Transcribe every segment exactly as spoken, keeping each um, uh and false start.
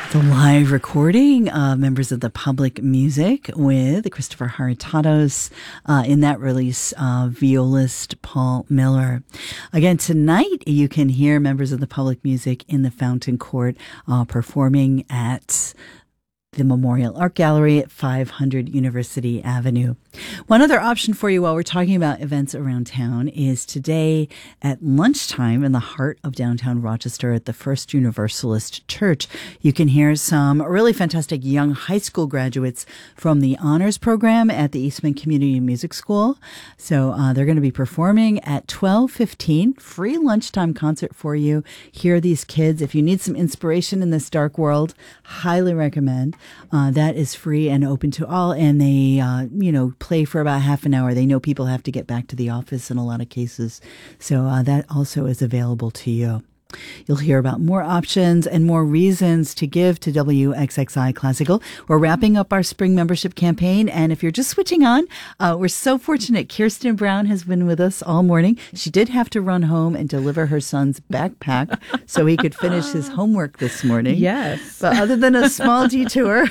The live recording of members of the Public Music with Christopher Haritatos, uh, in that release, uh, violist Paul Miller. Again, tonight you can hear members of the Public Music in the Fountain Court uh, performing at the Memorial Art Gallery at five hundred University Avenue. One other option for you while we're talking about events around town is today at lunchtime in the heart of downtown Rochester at the First Universalist Church. You can hear some really fantastic young high school graduates from the honors program at the Eastman Community Music School. So uh, they're going to be performing at twelve fifteen, free lunchtime concert for you. Hear these kids. If you need some inspiration in this dark world, highly recommend. Uh, that is free and open to all, and they, uh, you know, play for about half an hour. They know people have to get back to the office in a lot of cases, so uh, that also is available to you. You'll hear about more options and more reasons to give to W X X I Classical. We're wrapping up our spring membership campaign, and if you're just switching on, uh, we're so fortunate. Kirsten Brown has been with us all morning. She did have to run home and deliver her son's backpack so he could finish his homework this morning. Yes. But other than a small detour,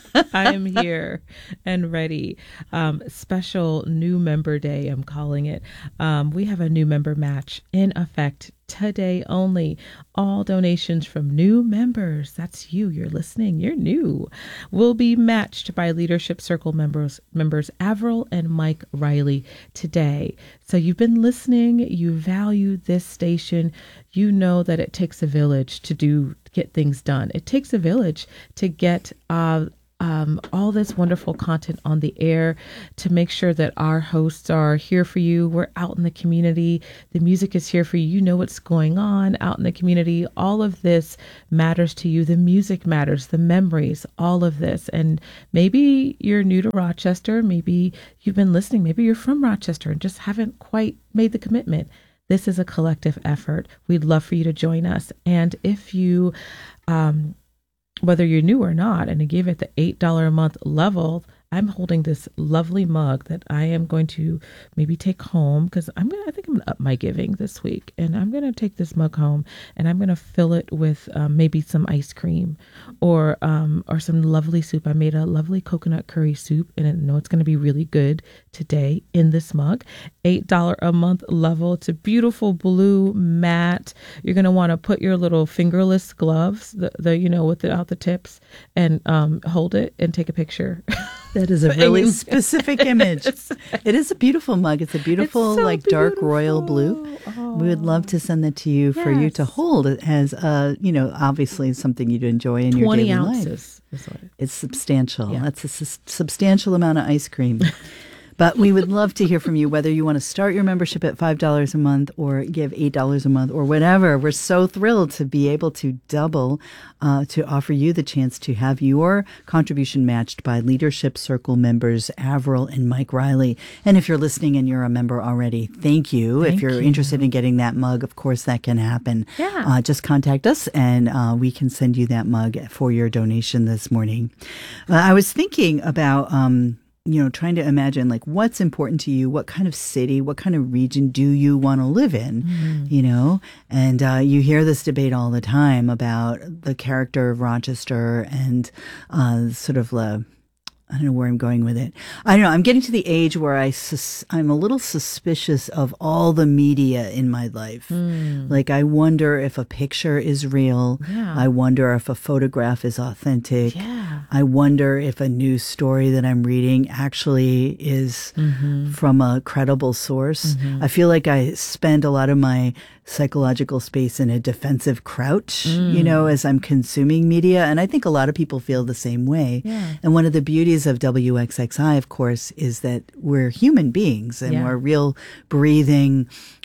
I am here and ready. Um, special new member day, I'm calling it. Um, we have a new member match in effect today only. All donations from new members, that's you, you're listening, you're new, will be matched by Leadership Circle members, members Avril and Mike Riley today. So you've been listening, you value this station, you know that it takes a village to do get things done. It takes a village to get uh Um, all this wonderful content on the air, to make sure that our hosts are here for you. We're out in the community. The music is here for you. You know what's going on out in the community. All of this matters to you. The music matters, the memories, all of this. And maybe you're new to Rochester. Maybe you've been listening. Maybe you're from Rochester and just haven't quite made the commitment. This is a collective effort. We'd love for you to join us. And if you, um, whether you're new or not, and to give it the eight dollars a month level, I'm holding this lovely mug that I am going to maybe take home, because I'm gonna. I think I'm gonna up my giving this week, and I'm gonna take this mug home, and I'm gonna fill it with um, maybe some ice cream, or um, or some lovely soup. I made a lovely coconut curry soup, and I know it's gonna be really good today in this mug. Eight dollars a month level. It's a beautiful blue matte. You're gonna want to put your little fingerless gloves, the, the you know without the tips, and um, hold it and take a picture. That is a really specific image. It is a beautiful mug. It's a beautiful, it's so like beautiful. Dark royal blue. Oh. We would love to send that to you yes. for you to hold. It has, uh, you know, obviously something you'd enjoy in your daily ounces life. Is what it, it's substantial. yeah. That's a su- substantial amount of ice cream. But we would love to hear from you, whether you want to start your membership at five dollars a month or give eight dollars a month or whatever. We're so thrilled to be able to double, uh, to offer you the chance to have your contribution matched by Leadership Circle members Avril and Mike Riley. And if you're listening and you're a member already, thank you. Thank if you're you. interested in getting that mug, of course, that can happen. Yeah. Uh, just contact us and uh, we can send you that mug for your donation this morning. Uh, I was thinking about... Um, you know, trying to imagine like what's important to you, what kind of city, what kind of region do you want to live in, mm-hmm. you know, and uh, you hear this debate all the time about the character of Rochester and uh, sort of the, I don't know where I'm going with it. I don't know. I'm getting to the age where I sus- I'm a little suspicious of all the media in my life. Mm. Like, I wonder if a picture is real. Yeah. I wonder if a photograph is authentic. Yeah. I wonder if a news story that I'm reading actually is mm-hmm. from a credible source. Mm-hmm. I feel like I spend a lot of my psychological space in a defensive crouch, mm. you know, as I'm consuming media. And I think a lot of people feel the same way. Yeah. And one of the beauties of W X X I, of course, is that we're human beings and yeah. we're real breathing,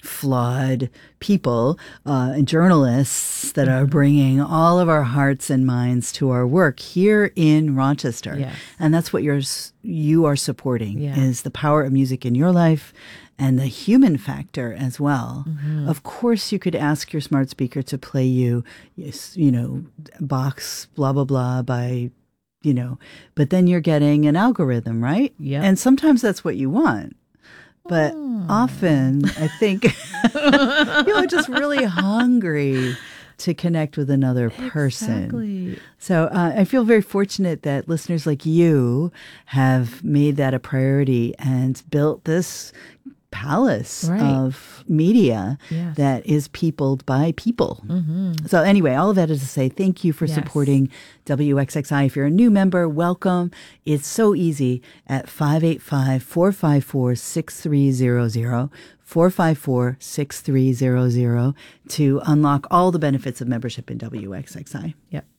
flawed people uh, and journalists that mm-hmm. are bringing all of our hearts and minds to our work here in Rochester. Yes. And that's what you're, you are supporting yeah. is the power of music in your life and the human factor as well. Mm-hmm. Of course, you could ask your smart speaker to play you, you know, Bach's blah, blah, blah by, you know, but then you're getting an algorithm, right? Yeah. And sometimes that's what you want. But oh. often, I think, you know, just really hungry to connect with another person. Exactly. So uh, I feel very fortunate that listeners like you have made that a priority and built this palace Right. of media Yes. that is peopled by people. Mm-hmm. So anyway, all of that is to say thank you for Yes. supporting W X X I. If you're a new member, welcome. It's so easy at five eight five, four five four, six three zero zero, four five four, six three zero zero to unlock all the benefits of membership in W X X I. Yep.